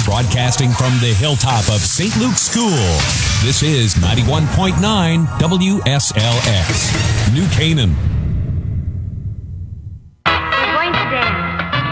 Broadcasting from the hilltop of St. Luke's School, this is 91.9 WSLX, New Canaan.